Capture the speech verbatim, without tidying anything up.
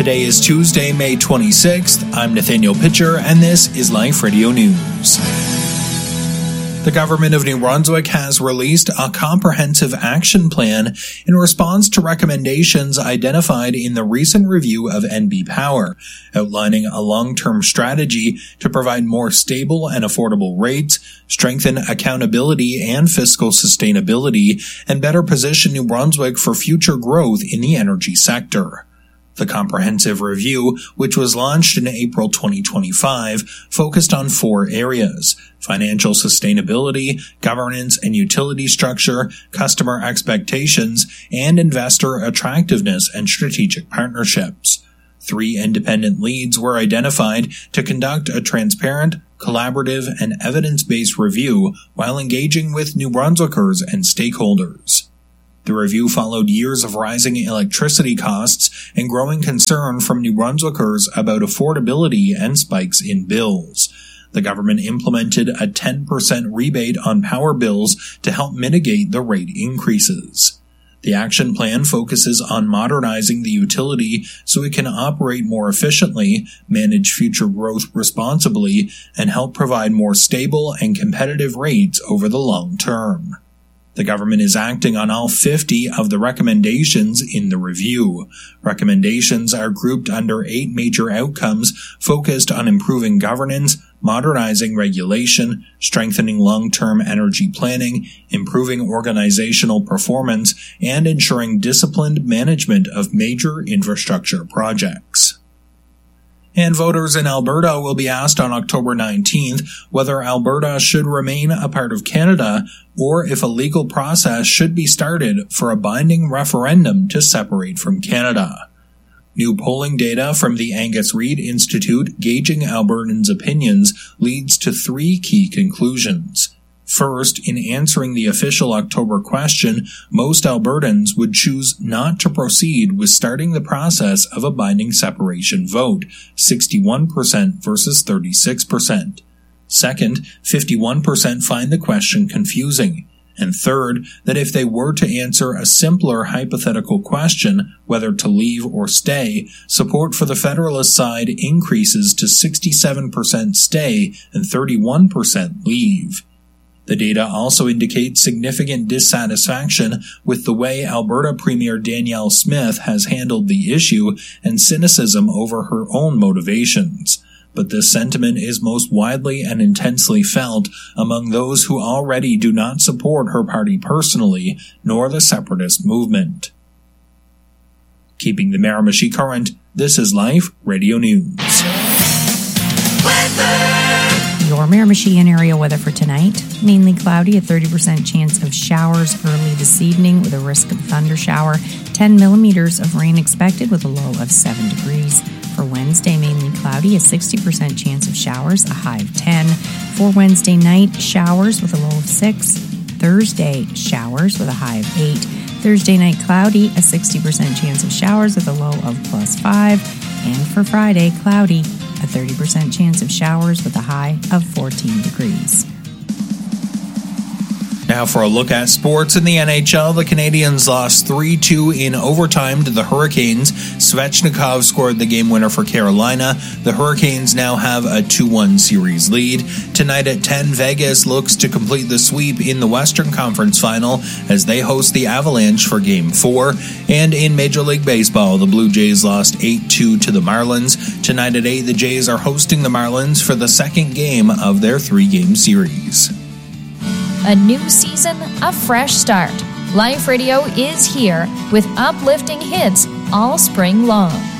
Today is Tuesday, May twenty-sixth. I'm Nathaniel Pitcher, and this is Life Radio News. The government of New Brunswick has released a comprehensive action plan in response to recommendations identified in the recent review of N B Power, outlining a long-term strategy to provide more stable and affordable rates, strengthen accountability and fiscal sustainability, and better position New Brunswick for future growth in the energy sector. The comprehensive review, which was launched in April twenty twenty-five, focused on four areas: financial sustainability, governance and utility structure, customer expectations, and investor attractiveness and strategic partnerships. Three independent leads were identified to conduct a transparent, collaborative, and evidence-based review while engaging with New Brunswickers and stakeholders. The review followed years of rising electricity costs and growing concern from New Brunswickers about affordability and spikes in bills. The government implemented a ten percent rebate on power bills to help mitigate the rate increases. The action plan focuses on modernizing the utility so it can operate more efficiently, manage future growth responsibly, and help provide more stable and competitive rates over the long term. The government is acting on all fifty of the recommendations in the review. Recommendations are grouped under eight major outcomes focused on improving governance, modernizing regulation, strengthening long-term energy planning, improving organizational performance, and ensuring disciplined management of major infrastructure projects. And voters in Alberta will be asked on October nineteenth whether Alberta should remain a part of Canada or if a legal process should be started for a binding referendum to separate from Canada. New polling data from the Angus Reid Institute gauging Albertans' opinions leads to three key conclusions. First, in answering the official October question, most Albertans would choose not to proceed with starting the process of a binding separation vote, sixty-one percent versus thirty-six percent. Second, fifty-one percent find the question confusing. And third, that if they were to answer a simpler hypothetical question, whether to leave or stay, support for the Federalist side increases to sixty-seven percent stay and thirty-one percent leave. The data also indicates significant dissatisfaction with the way Alberta Premier Danielle Smith has handled the issue and cynicism over her own motivations. But this sentiment is most widely and intensely felt among those who already do not support her party personally, nor the separatist movement. Keeping the Miramichi current, this is Life Radio News. Weather. Your Miramichi and area weather for tonight. Mainly cloudy, a thirty percent chance of showers early this evening with a risk of thunder shower. ten millimeters of rain expected with a low of seven degrees. For Wednesday, mainly cloudy, a sixty percent chance of showers, a high of ten. For Wednesday night, showers with a low of six. Thursday, showers with a high of eight. Thursday night, cloudy, a sixty percent chance of showers with a low of plus five. And for Friday, cloudy, a thirty percent chance of showers with a high of fourteen degrees. Now for a look at sports in the N H L, the Canadiens lost three two in overtime to the Hurricanes. Svechnikov scored the game winner for Carolina. The Hurricanes now have a two one series lead. Tonight at ten, Vegas looks to complete the sweep in the Western Conference Final as they host the Avalanche for Game four. And in Major League Baseball, the Blue Jays lost eight two to the Marlins. Tonight at eight, the Jays are hosting the Marlins for the second game of their three-game series. A new season, a fresh start. Life Radio is here with uplifting hits all spring long.